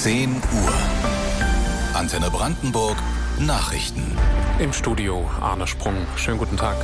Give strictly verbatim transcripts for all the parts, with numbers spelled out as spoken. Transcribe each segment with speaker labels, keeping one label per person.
Speaker 1: zehn Uhr. Antenne Brandenburg Nachrichten.
Speaker 2: Im Studio Arne Sprung. Schönen guten Tag.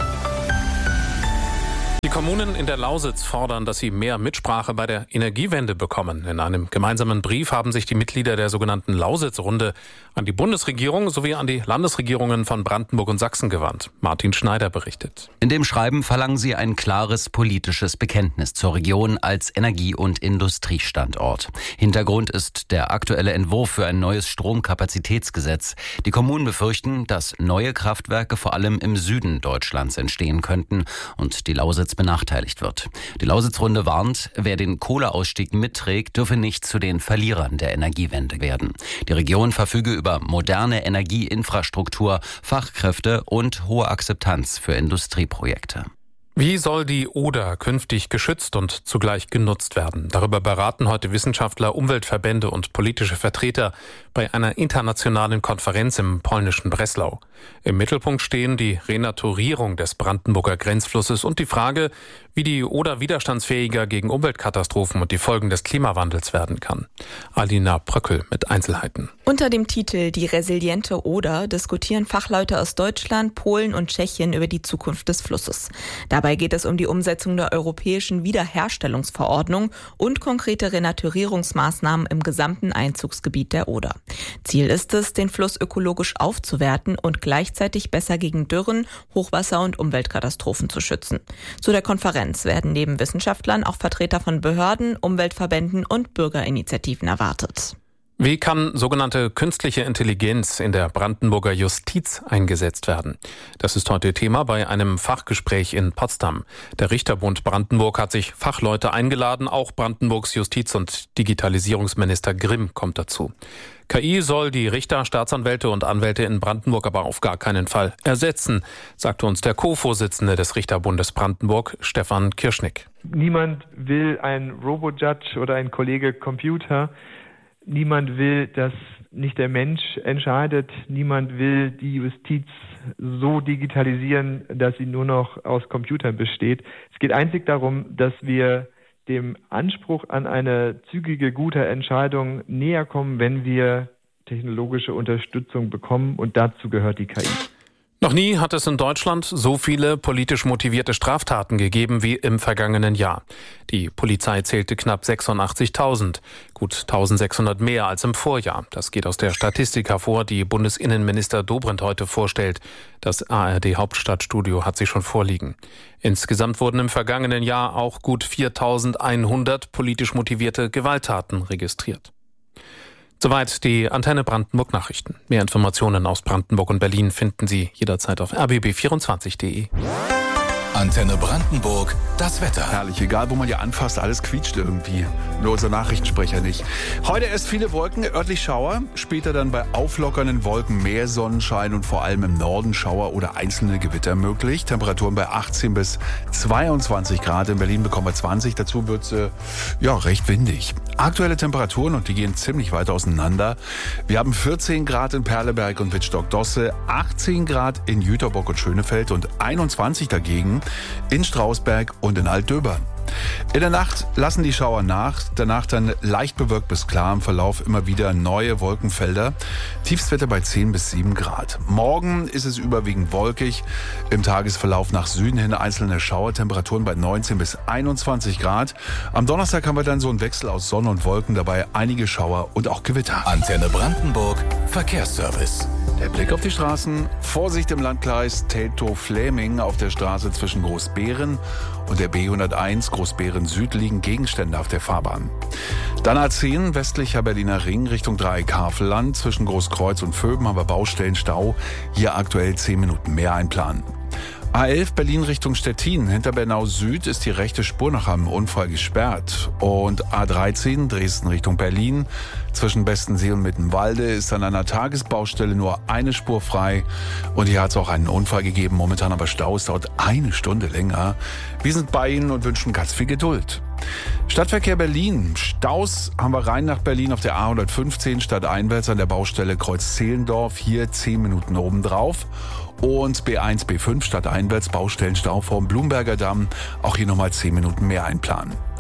Speaker 2: Die Kommunen in der Lausitz fordern, dass sie mehr Mitsprache bei der Energiewende bekommen. In einem gemeinsamen Brief haben sich die Mitglieder der sogenannten Lausitzrunde an die Bundesregierung sowie an die Landesregierungen von Brandenburg und Sachsen gewandt. Martin Schneider berichtet.
Speaker 3: In dem Schreiben verlangen sie ein klares politisches Bekenntnis zur Region als Energie- und Industriestandort. Hintergrund ist der aktuelle Entwurf für ein neues Stromkapazitätsgesetz. Die Kommunen befürchten, dass neue Kraftwerke vor allem im Süden Deutschlands entstehen könnten und die Lausitz benachteiligt wird. Die Lausitzrunde warnt, wer den Kohleausstieg mitträgt, dürfe nicht zu den Verlierern der Energiewende werden. Die Region verfüge über moderne Energieinfrastruktur, Fachkräfte und hohe Akzeptanz für Industrieprojekte.
Speaker 2: Wie soll die Oder künftig geschützt und zugleich genutzt werden? Darüber beraten heute Wissenschaftler, Umweltverbände und politische Vertreter bei einer internationalen Konferenz im polnischen Breslau. Im Mittelpunkt stehen die Renaturierung des Brandenburger Grenzflusses und die Frage, wie die Oder widerstandsfähiger gegen Umweltkatastrophen und die Folgen des Klimawandels werden kann. Alina Bröckel mit Einzelheiten.
Speaker 4: Unter dem Titel Die resiliente Oder diskutieren Fachleute aus Deutschland, Polen und Tschechien über die Zukunft des Flusses. Dabei geht es um die Umsetzung der europäischen Wiederherstellungsverordnung und konkrete Renaturierungsmaßnahmen im gesamten Einzugsgebiet der Oder. Ziel ist es, den Fluss ökologisch aufzuwerten und gleichzeitig besser gegen Dürren, Hochwasser und Umweltkatastrophen zu schützen. Zu der Konferenz werden neben Wissenschaftlern auch Vertreter von Behörden, Umweltverbänden und Bürgerinitiativen erwartet.
Speaker 2: Wie kann sogenannte künstliche Intelligenz in der Brandenburger Justiz eingesetzt werden? Das ist heute Thema bei einem Fachgespräch in Potsdam. Der Richterbund Brandenburg hat sich Fachleute eingeladen, auch Brandenburgs Justiz- und Digitalisierungsminister Grimm kommt dazu. K I soll die Richter, Staatsanwälte und Anwälte in Brandenburg aber auf gar keinen Fall ersetzen, sagte uns der Co-Vorsitzende des Richterbundes Brandenburg, Stefan Kirschnick.
Speaker 5: Niemand will ein Robo-Judge oder ein Kollege Computer. Niemand will, dass nicht der Mensch entscheidet. Niemand will die Justiz so digitalisieren, dass sie nur noch aus Computern besteht. Es geht einzig darum, dass wir dem Anspruch an eine zügige, gute Entscheidung näher kommen, wenn wir technologische Unterstützung bekommen. Und dazu gehört die K I.
Speaker 2: Noch nie hat es in Deutschland so viele politisch motivierte Straftaten gegeben wie im vergangenen Jahr. Die Polizei zählte knapp sechsundachtzigtausend, gut eintausendsechshundert mehr als im Vorjahr. Das geht aus der Statistik hervor, die Bundesinnenminister Dobrindt heute vorstellt. Das A R D-Hauptstadtstudio hat sie schon vorliegen. Insgesamt wurden im vergangenen Jahr auch gut viertausendeinhundert politisch motivierte Gewalttaten registriert. Soweit die Antenne Brandenburg Nachrichten. Mehr Informationen aus Brandenburg und Berlin finden Sie jederzeit auf r b b vierundzwanzig punkt de.
Speaker 1: Antenne Brandenburg, das Wetter.
Speaker 6: Herrlich, egal wo man ja anfasst, alles quietscht irgendwie. Nur unser Nachrichtensprecher nicht. Heute erst viele Wolken, örtlich Schauer. Später dann bei auflockernden Wolken mehr Sonnenschein und vor allem im Norden Schauer oder einzelne Gewitter möglich. Temperaturen bei achtzehn bis zweiundzwanzig Grad. In Berlin bekommen wir zwanzig. Dazu wird es äh, ja, recht windig. Aktuelle Temperaturen, und die gehen ziemlich weit auseinander. Wir haben vierzehn Grad in Perleberg und Wittstock-Dosse, achtzehn Grad in Jüterbock und Schönefeld und einundzwanzig dagegen in Strausberg und in Altdöbern. In der Nacht lassen die Schauer nach, danach dann leicht bewölkt bis klar, im Verlauf immer wieder neue Wolkenfelder. Tiefstwerte bei zehn bis sieben Grad. Morgen ist es überwiegend wolkig, im Tagesverlauf nach Süden hin einzelne Schauer, Temperaturen bei neunzehn bis einundzwanzig Grad. Am Donnerstag haben wir dann so einen Wechsel aus Sonne und Wolken, dabei einige Schauer und auch Gewitter.
Speaker 1: Antenne Brandenburg, Verkehrsservice.
Speaker 6: Der Blick auf die Straßen. Vorsicht im Landkreis Teltow-Fläming auf der Straße zwischen Großbeeren und der B hunderteins Großbeeren Süd liegen Gegenstände auf der Fahrbahn. Dann A zehn westlicher Berliner Ring Richtung Dreieck Havelland. Zwischen Großkreuz und Vöben haben wir Baustellenstau. Hier aktuell zehn Minuten mehr einplanen. A elf Berlin Richtung Stettin. Hinter Bernau Süd ist die rechte Spur nach einem Unfall gesperrt. Und A dreizehn Dresden Richtung Berlin. Zwischen Bestensee und Mittenwalde ist an einer Tagesbaustelle nur eine Spur frei. Und hier hat es auch einen Unfall gegeben. Momentan aber Stau. Es dauert eine Stunde länger. Wir sind bei Ihnen und wünschen ganz viel Geduld. Stadtverkehr Berlin. Staus haben wir rein nach Berlin auf der A hundertfünfzehn stadteinwärts an der Baustelle Kreuz-Zehlendorf. Hier zehn Minuten obendrauf. Und B eins, B fünf stadteinwärts Baustellenstau vorm Blumberger Damm. Auch hier nochmal zehn Minuten mehr einplanen.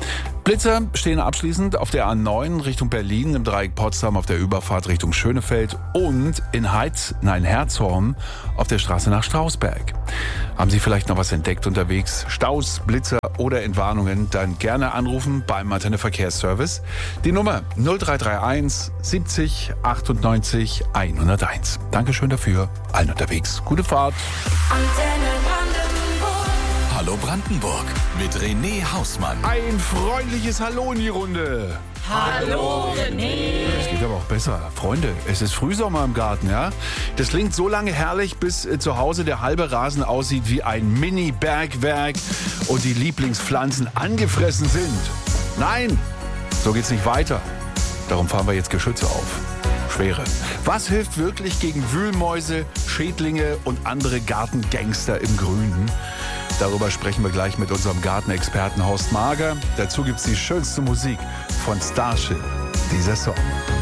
Speaker 6: Blitzer stehen abschließend auf der A neun Richtung Berlin, im Dreieck Potsdam auf der Überfahrt Richtung Schönefeld und in Heiz, nein, Herzhorn auf der Straße nach Strausberg. Haben Sie vielleicht noch was entdeckt unterwegs? Staus, Blitzer oder Entwarnungen? Dann gerne anrufen beim Antenne Verkehrsservice. Die Nummer null drei drei eins siebzig achtundneunzig hunderteins. Dankeschön dafür. Allen unterwegs. Gute Fahrt.
Speaker 1: Antenne Brandenburg. Hallo Brandenburg mit René Hausmann.
Speaker 6: Ein freundliches Hallo in die Runde.
Speaker 4: Hallo René.
Speaker 6: Es geht aber auch besser. Freunde, es ist Frühsommer im Garten, ja? Das klingt so lange herrlich, bis äh, zu Hause der halbe Rasen aussieht wie ein Mini-Bergwerk und die Lieblingspflanzen angefressen sind. Nein, so geht's nicht weiter. Darum fahren wir jetzt Geschütze auf. Schwere. Was hilft wirklich gegen Wühlmäuse, Schädlinge und andere Gartengangster im Grünen? Darüber sprechen wir gleich mit unserem Gartenexperten Horst Mager. Dazu gibt's die schönste Musik von Starship, dieser Song.